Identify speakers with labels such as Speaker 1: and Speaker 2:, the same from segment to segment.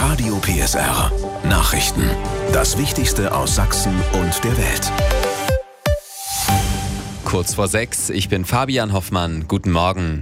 Speaker 1: Radio PSR. Nachrichten. Das Wichtigste aus Sachsen und der Welt.
Speaker 2: Kurz vor 6, ich bin Fabian Hoffmann. Guten Morgen.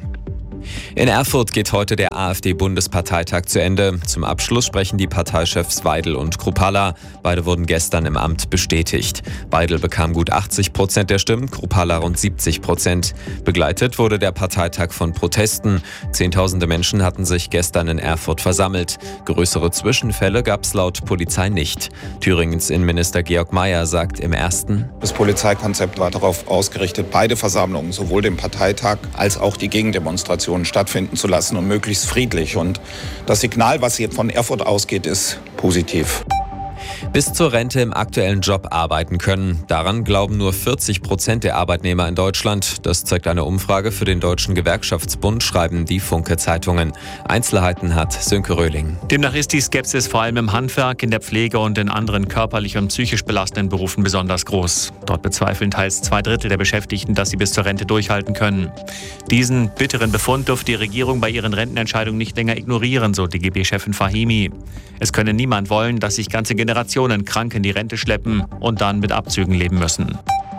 Speaker 2: In Erfurt geht heute der AfD-Bundesparteitag zu Ende. Zum Abschluss sprechen die Parteichefs Weidel und Kruppalla. Beide wurden gestern im Amt bestätigt. Weidel bekam gut 80% der Stimmen, Kruppalla rund 70%. Begleitet wurde der Parteitag von Protesten. Zehntausende Menschen hatten sich gestern in Erfurt versammelt. Größere Zwischenfälle gab es laut Polizei nicht. Thüringens Innenminister Georg Mayer sagt im ersten:
Speaker 3: Das Polizeikonzept war darauf ausgerichtet, beide Versammlungen, sowohl den Parteitag als auch die Gegendemonstrationen stattfinden zu lassen und möglichst friedlich. Und das Signal, was jetzt von Erfurt ausgeht, ist positiv.
Speaker 2: Bis zur Rente im aktuellen Job arbeiten können. Daran glauben nur 40% der Arbeitnehmer in Deutschland. Das zeigt eine Umfrage für den Deutschen Gewerkschaftsbund, schreiben die Funke-Zeitungen. Einzelheiten hat Sönke Röhling.
Speaker 4: Demnach ist die Skepsis vor allem im Handwerk, in der Pflege und in anderen körperlich und psychisch belastenden Berufen besonders groß. Dort bezweifeln teils 2/3 der Beschäftigten, dass sie bis zur Rente durchhalten können. Diesen bitteren Befund dürfte die Regierung bei ihren Rentenentscheidungen nicht länger ignorieren, so DGB-Chefin Fahimi. Es könne niemand wollen, dass sich ganze Generationen krank in die Rente schleppen und dann mit Abzügen leben müssen.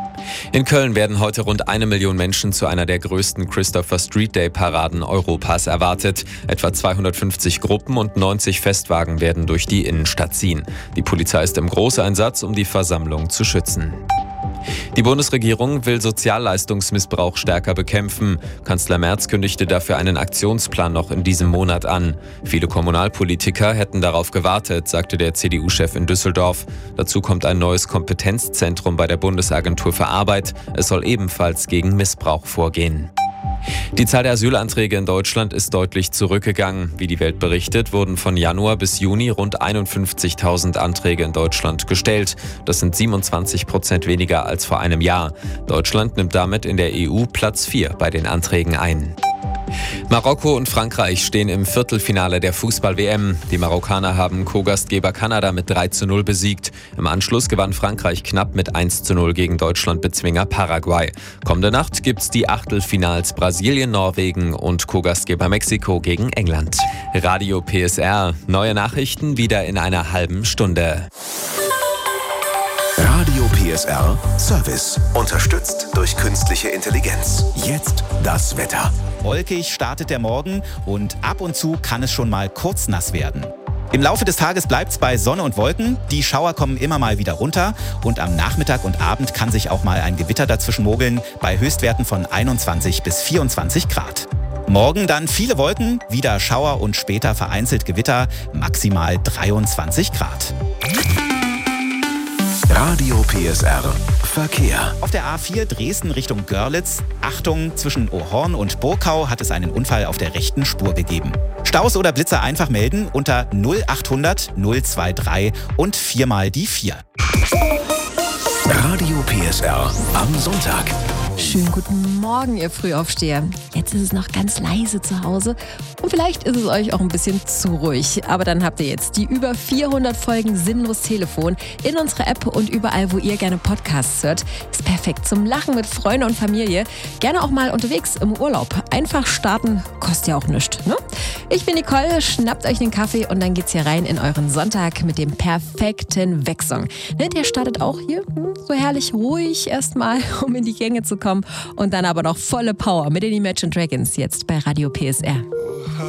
Speaker 2: In Köln werden heute rund 1 Million Menschen zu einer der größten Christopher Street Day Paraden Europas erwartet. Etwa 250 Gruppen und 90 Festwagen werden durch die Innenstadt ziehen. Die Polizei ist im Großeinsatz, um die Versammlung zu schützen. Die Bundesregierung will Sozialleistungsmissbrauch stärker bekämpfen. Kanzler Merz kündigte dafür einen Aktionsplan noch in diesem Monat an. Viele Kommunalpolitiker hätten darauf gewartet, sagte der CDU-Chef in Düsseldorf. Dazu kommt ein neues Kompetenzzentrum bei der Bundesagentur für Arbeit. Es soll ebenfalls gegen Missbrauch vorgehen. Die Zahl der Asylanträge in Deutschland ist deutlich zurückgegangen. Wie die Welt berichtet, wurden von Januar bis Juni rund 51.000 Anträge in Deutschland gestellt. Das sind 27% weniger als vor einem Jahr. Deutschland nimmt damit in der EU Platz 4 bei den Anträgen ein. Marokko und Frankreich stehen im Viertelfinale der Fußball-WM. Die Marokkaner haben Co-Gastgeber Kanada mit 3:0 besiegt. Im Anschluss gewann Frankreich knapp mit 1:0 gegen Deutschland-Bezwinger Paraguay. Kommende Nacht gibt's die Achtelfinals Brasilien, Norwegen und Co-Gastgeber Mexiko gegen England. Radio PSR. Neue Nachrichten wieder in einer halben Stunde.
Speaker 1: Radio PSR Service. Unterstützt durch künstliche Intelligenz. Jetzt das Wetter.
Speaker 5: Wolkig startet der Morgen und ab und zu kann es schon mal kurz nass werden. Im Laufe des Tages bleibt es bei Sonne und Wolken. Die Schauer kommen immer mal wieder runter und am Nachmittag und Abend kann sich auch mal ein Gewitter dazwischen mogeln bei Höchstwerten von 21 bis 24 Grad. Morgen dann viele Wolken, wieder Schauer und später vereinzelt Gewitter, maximal 23 Grad.
Speaker 1: Radio PSR Verkehr.
Speaker 5: Auf der A4 Dresden Richtung Görlitz, Achtung, zwischen Ohorn und Burkau hat es einen Unfall auf der rechten Spur gegeben. Staus oder Blitzer einfach melden unter 0800 023 und 4 mal die 4.
Speaker 1: Radio PSR am Sonntag.
Speaker 6: Schönen guten Morgen, ihr Frühaufsteher. Jetzt ist es noch ganz leise zu Hause und vielleicht ist es euch auch ein bisschen zu ruhig. Aber dann habt ihr jetzt die über 400 Folgen Sinnlos Telefon in unserer App und überall, wo ihr gerne Podcasts hört. Ist perfekt zum Lachen mit Freunden und Familie. Gerne auch mal unterwegs im Urlaub. Einfach starten, kostet ja auch nichts, ne? Ich bin Nicole, schnappt euch den Kaffee und dann geht's hier rein in euren Sonntag mit dem perfekten Wegsong. Ne, der startet auch hier so herrlich ruhig erstmal, um in die Gänge zu kommen und dann aber noch volle Power mit den Imagine Dragons jetzt bei Radio PSR.